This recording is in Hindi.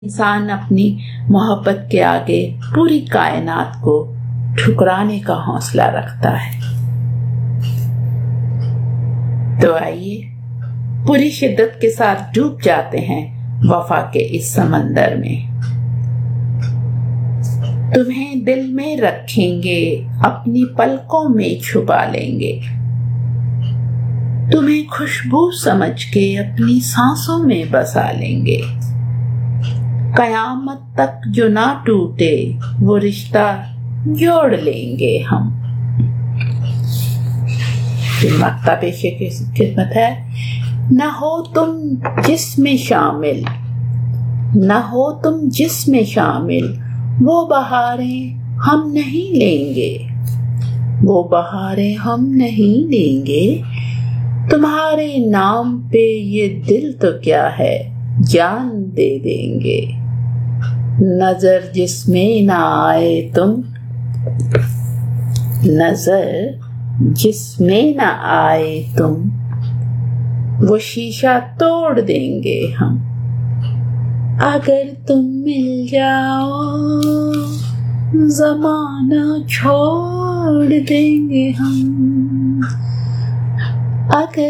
इंसान अपनी मोहब्बत के आगे पूरी कायनात को ठुकराने का हौसला रखता है। तो आइए पूरी शिद्दत के साथ डूब जाते हैं वफा के इस समंदर में। तुम्हें दिल में रखेंगे, अपनी पलकों में छुपा लेंगे। तुम्हें खुशबू समझ के अपनी सांसों में बसा लेंगे। कयामत तक जो ना टूटे वो रिश्ता जोड़ लेंगे हम। मक्ता पेशे की खिदमत है। न हो तुम जिसमें शामिल, न हो तुम जिसमें शामिल, वो बहारें हम नहीं लेंगे, वो बहारें हम नहीं लेंगे। तुम्हारे नाम पे ये दिल तो क्या है, जान दे देंगे। नजर जिसमें ना आए तुम, नजर जिसमें ना आए तुम, वो शीशा तोड़ देंगे हम। अगर तुम मिल जाओ ज़माना छोड़ देंगे हम। अगर